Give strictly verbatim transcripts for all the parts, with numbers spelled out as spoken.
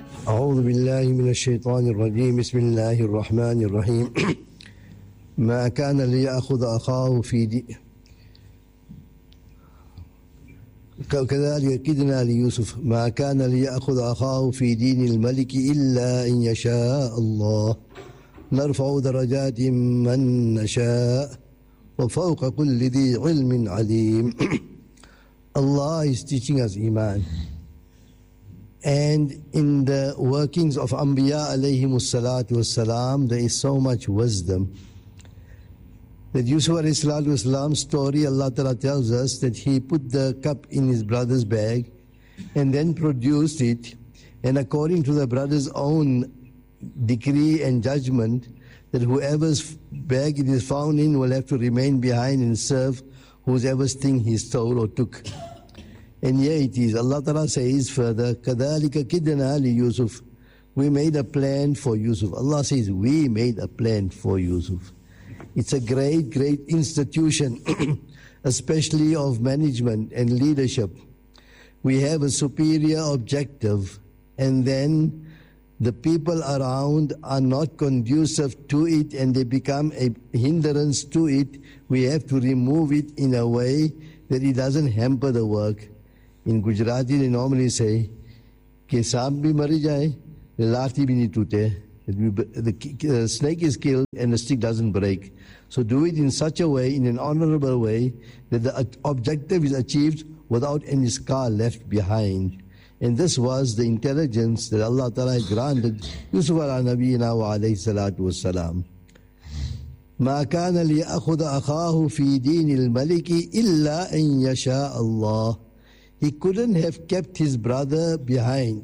أعوذ بالله من الشيطان الرجيم بسم الله الرحمن الرحيم ما كان ليأخذ أخاه في دين كذلك كدنا ليوسف ما كان ليأخذ أخاه في دين الملك إلا أن يشاء الله نرفع درجات من نشاء وفوق كل ذي علم عليم. Allah is teaching us Iman. And in the workings of Anbiya alayhimus salatu wassalam, there is so much wisdom. That Yusuf alayhi salatu wassalam's story, Allah Ta'ala tells us that he put the cup in his brother's bag and then produced it. And according to the brother's own decree and judgment, that whoever's bag it is found in will have to remain behind and serve whosever's thing he stole or took. And here it is. Allah Ta'ala says further, كَذَلِكَ كِدْنَا لِيُوسُف. We made a plan for Yusuf. Allah says, we made a plan for Yusuf. It's a great, great institution, especially of management and leadership. We have a superior objective, and then the people around are not conducive to it and they become a hindrance to it. We have to remove it in a way that it doesn't hamper the work. In Gujarati, they normally say, "Ke saap bhi mari jaye, lathi bhi nahi tute." The snake is killed and the stick doesn't break. So do it in such a way, in an honorable way, that the objective is achieved without any scar left behind. And this was the intelligence that Allah Ta'ala granted Yusuf ala nabiyina wa alayhi salatu wassalam. ما كان ليأخذ أخاه في دين الملك إلا أن يشاء الله. He couldn't have kept his brother behind.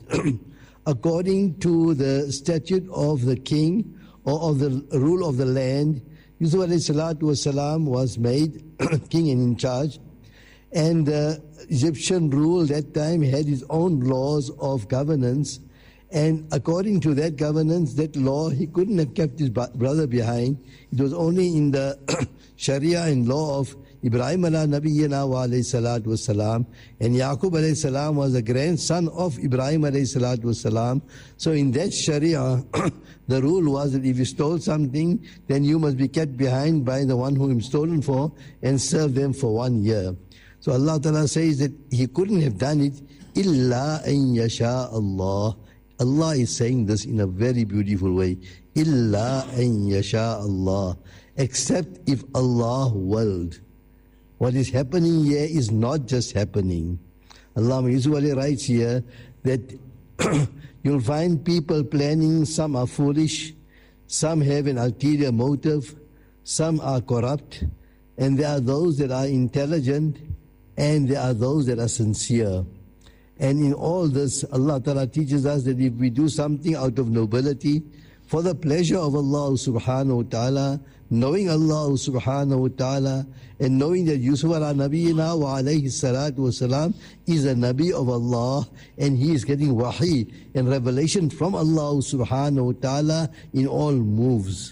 According to the statute of the king or of the rule of the land, Yusuf alayhi salatu wasalam was made king and in charge. And the Egyptian rule that time had its own laws of governance. And according to that governance, that law, he couldn't have kept his brother behind. It was only in the Sharia and law of Ibrahim ala nabiyyina wa alayhi salatu wasalam. And Yaqub alayhi salam was the grandson of Ibrahim alayhi salatu wasalam. So in that Sharia, the rule was that if you stole something, then you must be kept behind by the one whom stolen for and serve them for one year. So Allah Ta'ala says that he couldn't have done it illa an yasha Allah. Allah is saying this in a very beautiful way. Illa an yasha Allah. Except if Allah willed. What is happening here is not just happening. Allama Yusuf Ali writes here that you'll find people planning, some are foolish, some have an ulterior motive, some are corrupt, and there are those that are intelligent, and there are those that are sincere. And in all this, Allah Ta'ala teaches us that if we do something out of nobility, for the pleasure of Allah subhanahu wa ta'ala, knowing Allah subhanahu wa ta'ala, and knowing that Yusuf ala nabiyina wa alayhi salatu wa salam is a Nabi of Allah, and he is getting wahi and revelation from Allah subhanahu wa ta'ala in all moves.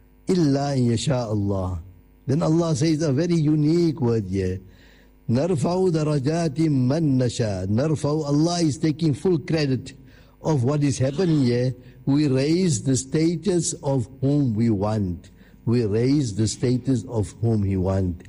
Illa in yasha Allah. Then Allah says a very unique word here. Narfa'u darajati man nasha. Narfa'u, Allah is taking full credit of what is happening here. We raise the status of whom we want. We raise the status of whom He want.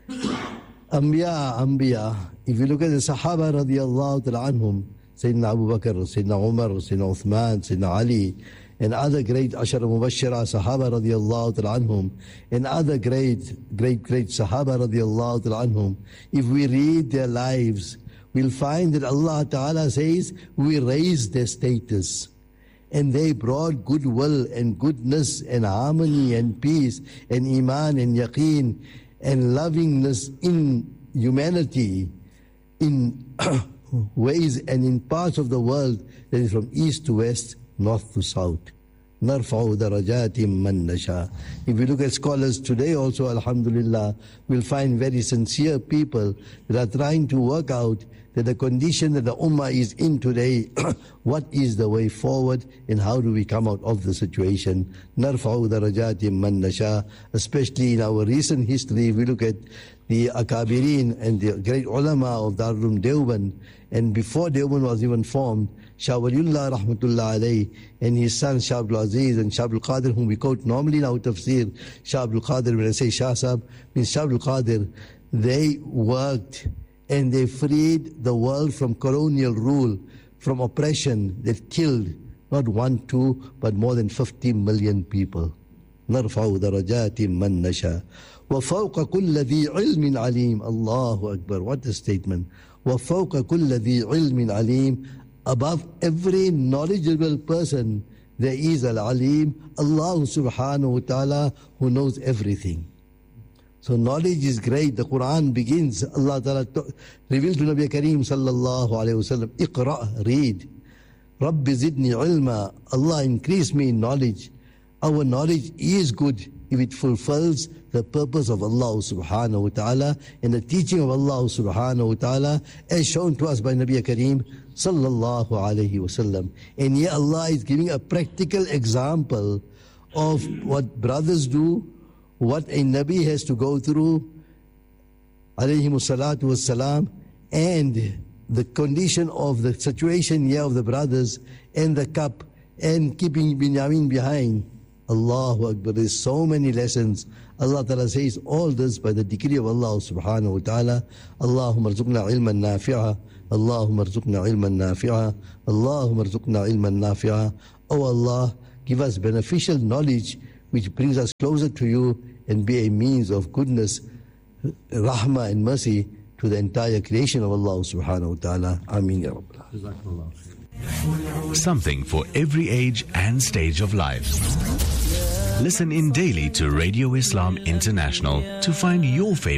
Anbiya, Anbiya. If you look at the Sahaba radiallahu ta'ala anhum, Sayyidina Abu Bakr, Sayyidina Umar, Sayyidina Uthman, Sayyidina Ali, and other great Ashara Mubashshara Sahaba radiallahu ta'ala anhum, and other great, great, great Sahaba radiallahu ta'ala anhum, if we read their lives, we'll find that Allah Ta'ala says, we raise their status. And they brought goodwill and goodness and harmony and peace and iman and yaqeen and lovingness in humanity, in ways and in parts of the world that is from east to west, north to south. نَرْفَعُ دَرَجَاتٍ مَّن نَشَاءُ. If we look at scholars today also, alhamdulillah, we'll find very sincere people that are trying to work out that the condition that the ummah is in today, what is the way forward and how do we come out of the situation. نَرْفَعُ دَرَجَاتٍ مَّن نَشَاءُ. Especially in our recent history, if we look at the Akabirin and the great ulama of Darul Uloom Deoband, and before Deoband was even formed, Shah Waliullah Rahmatullah alayhi, and his son Shah Abdul Aziz and Shah Abdul Qadir, whom we quote normally in our tafsir. Shah Abdul Qadir, when I say Shah Sahib, means Shah Abdul Qadir, they worked and they freed the world from colonial rule, from oppression that killed not one, two, but more than fifty million people. نرفع درجات من نشاء وفوق كل ذي علم عليم. Allahu Akbar, what a statement. وفوق كل ذي علم عليم, above every knowledgeable person there is Al-Alim, Allah subhanahu wa ta'ala, who knows everything. So knowledge is great. The Quran begins, Allah ta'ala revealed to Nabi Kareem sallallahu alayhi wa sallam, Iqra, read. Rabbi zidni ilma, Allah increase me in knowledge. Our knowledge is good if it fulfills the purpose of Allah subhanahu wa ta'ala and the teaching of Allah subhanahu wa ta'ala as shown to us by Nabi Kareem sallallahu alayhi wa sallam. And here Allah is giving a practical example of what brothers do, what a Nabi has to go through, alayhi salatu wassalam, and the condition of the situation here of the brothers and the cup and keeping Binyamin behind. Allahu Akbar, there's so many lessons. Allah Ta'ala says all this by the decree of Allah subhanahu wa ta'ala. Allahumma arzuqna ilman nafi'a, Allahumma arzuqna ilman nafi'a, Allahumma arzuqna ilman nafi'a. Oh Allah, give us beneficial knowledge which brings us closer to you and be a means of goodness, rahmah and mercy to the entire creation of Allah subhanahu wa ta'ala. Ameen ya Rabbal. Something for every age and stage of life. Listen in daily to Radio Islam International to find your favorite